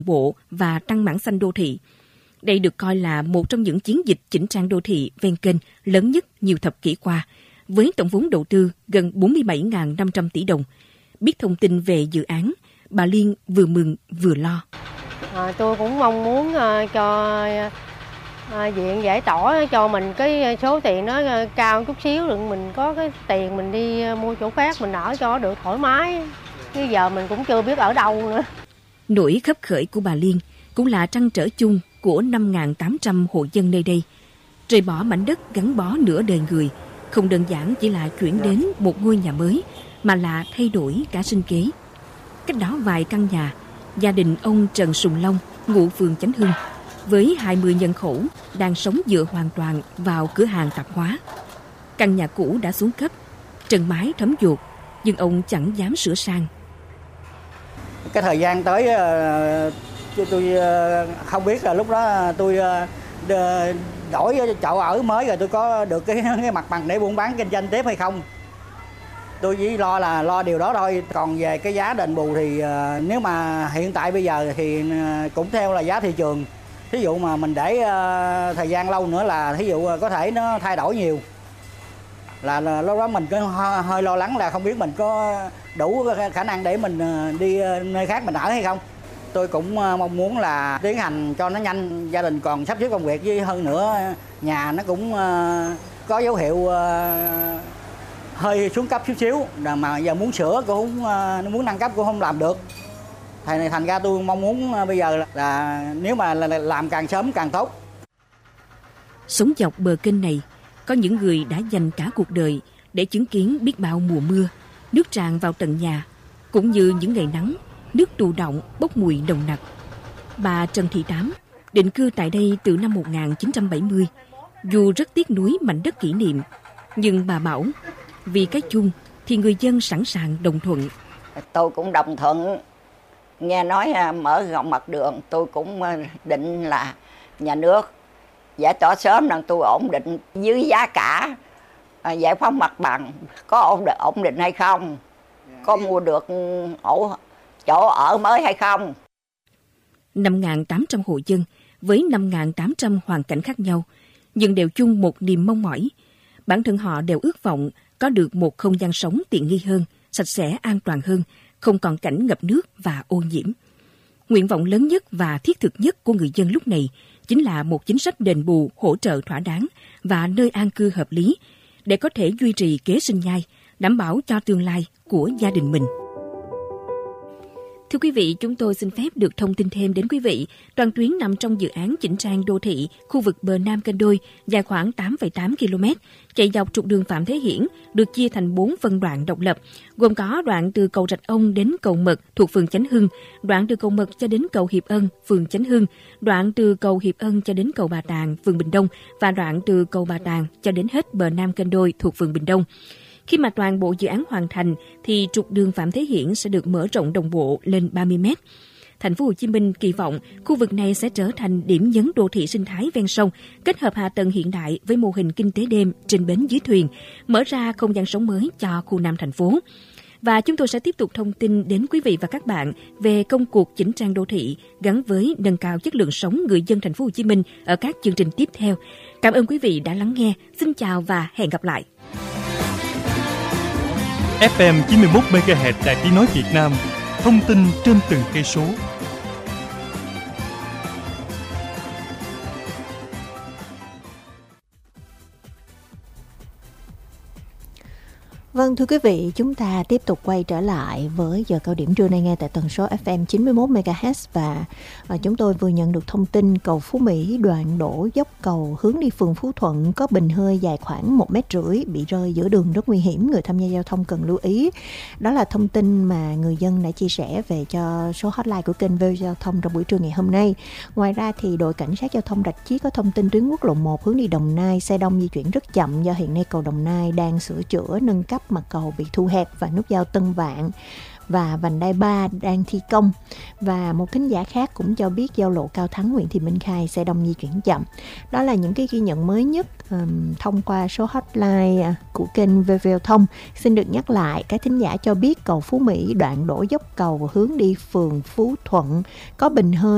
bộ và tăng mảng xanh đô thị. Đây được coi là một trong những chiến dịch chỉnh trang đô thị ven kênh lớn nhất nhiều thập kỷ qua, với tổng vốn đầu tư gần 47.500 tỷ đồng. Biết thông tin về dự án, bà Liên vừa mừng vừa lo. Tôi cũng mong muốn cho viện giải tỏa cho mình cái số tiền nó cao chút xíu, đừng mình có cái tiền mình đi mua chỗ khác mình ở cho được thoải mái. Bây giờ mình cũng chưa biết ở đâu nữa. Nỗi khấp khởi của bà Liên cũng là trăn trở chung của 5.800 hộ dân nơi đây. Rời bỏ mảnh đất gắn bó nửa đời người, không đơn giản chỉ là chuyển đến một ngôi nhà mới, mà là thay đổi cả sinh kế. Cách đó vài căn nhà, gia đình ông Trần Sùng Long, ngụ phường Chánh Hưng, với 20 nhân khẩu đang sống dựa hoàn toàn vào cửa hàng tạp hóa. Căn nhà cũ đã xuống cấp, trần mái thấm dột, nhưng ông chẳng dám sửa sang. Cái thời gian tới tôi không biết là lúc đó tôi đổi chỗ ở mới rồi tôi có được cái mặt bằng để buôn bán kinh doanh tiếp hay không. Tôi chỉ lo điều đó thôi. Còn về cái giá đền bù thì nếu mà hiện tại bây giờ thì cũng theo là giá thị trường. Thí dụ mà mình để thời gian lâu nữa là thí dụ có thể nó thay đổi nhiều. Là lúc đó mình có hơi lo lắng là không biết mình có đủ khả năng để mình đi nơi khác mình ở hay không. Tôi cũng mong muốn là tiến hành cho nó nhanh, gia đình còn sắp xếp công việc, với hơn nữa nhà nó cũng có dấu hiệu hơi xuống cấp chút xíu, mà giờ muốn sửa cũng không, muốn nâng cấp cũng không làm được. Thành ra tôi mong muốn bây giờ là nếu mà làm càng sớm càng tốt. Sống dọc bờ kênh này, có những người đã dành cả cuộc đời để chứng kiến biết bao mùa mưa, nước tràn vào tận nhà, cũng như những ngày nắng, nước tù đọng bốc mùi nồng nặc. Bà Trần Thị Tám định cư tại đây từ năm 1970. Dù rất tiếc nuối mảnh đất kỷ niệm, nhưng bà bảo vì cái chung thì người dân sẵn sàng đồng thuận. Tôi cũng đồng thuận. Nghe nói mở rộng mặt đường, tôi cũng định là nhà nước giải tỏa sớm là tôi ổn định dưới giá cả, giải phóng mặt bằng có ổn định hay không, có mua được chỗ ở mới hay không. 5.800 hộ dân với 5.800 hoàn cảnh khác nhau, nhưng đều chung một niềm mong mỏi. Bản thân họ đều ước vọng có được một không gian sống tiện nghi hơn, sạch sẽ, an toàn hơn, không còn cảnh ngập nước và ô nhiễm. Nguyện vọng lớn nhất và thiết thực nhất của người dân lúc này chính là một chính sách đền bù hỗ trợ thỏa đáng và nơi an cư hợp lý để có thể duy trì kế sinh nhai, đảm bảo cho tương lai của gia đình mình. Thưa quý vị, chúng tôi xin phép được thông tin thêm đến quý vị, toàn tuyến nằm trong dự án chỉnh trang đô thị khu vực bờ Nam kênh Đôi dài khoảng 8,8 km, chạy dọc trục đường Phạm Thế Hiển, được chia thành 4 phân đoạn độc lập, gồm có đoạn từ cầu Rạch Ông đến cầu Mật thuộc phường Chánh Hưng, đoạn từ cầu Mật cho đến cầu Hiệp Ân, phường Chánh Hưng, đoạn từ cầu Hiệp Ân cho đến cầu Bà Tàng, phường Bình Đông và đoạn từ cầu Bà Tàng cho đến hết bờ Nam kênh Đôi thuộc phường Bình Đông. Khi mà toàn bộ dự án hoàn thành thì trục đường Phạm Thế Hiển sẽ được mở rộng đồng bộ lên 30 m. Thành phố Hồ Chí Minh kỳ vọng khu vực này sẽ trở thành điểm nhấn đô thị sinh thái ven sông, kết hợp hạ tầng hiện đại với mô hình kinh tế đêm trên bến dưới thuyền, mở ra không gian sống mới cho khu Nam thành phố. Và chúng tôi sẽ tiếp tục thông tin đến quý vị và các bạn về công cuộc chỉnh trang đô thị gắn với nâng cao chất lượng sống người dân Thành phố Hồ Chí Minh ở các chương trình tiếp theo. Cảm ơn quý vị đã lắng nghe. Xin chào và hẹn gặp lại. FM 91 MHz Đài Tiếng nói Việt Nam, thông tin trên từng cây số. Vâng, thưa quý vị, chúng ta tiếp tục quay trở lại với giờ cao điểm trưa nay nghe tại tần số FM 91 MHz và chúng tôi vừa nhận được thông tin cầu Phú Mỹ đoạn đổ dốc cầu hướng đi phường Phú Thuận có bình hơi dài khoảng 1,5 mét bị rơi giữa đường rất nguy hiểm, người tham gia giao thông cần lưu ý. Đó là thông tin mà người dân đã chia sẻ về cho số hotline của kênh VOV Giao thông trong buổi trưa ngày hôm nay. Ngoài ra thì đội cảnh sát giao thông Rạch Chiếc có thông tin tuyến quốc lộ 1 hướng đi Đồng Nai xe đông di chuyển rất chậm do hiện nay cầu Đồng Nai đang sửa chữa nâng cấp mặt cầu bị thu hẹp và nút giao Tân Vạn và vành đai 3 đang thi công. Và một thính giả khác cũng cho biết giao lộ Cao Thắng Nguyễn Thị Minh Khai xe đông di chuyển chậm. Đó là những cái ghi nhận mới nhất thông qua số hotline của kênh VOV Giao thông. Xin được nhắc lại, các thính giả cho biết cầu Phú Mỹ đoạn đổ dốc cầu hướng đi phường Phú Thuận có bình hơi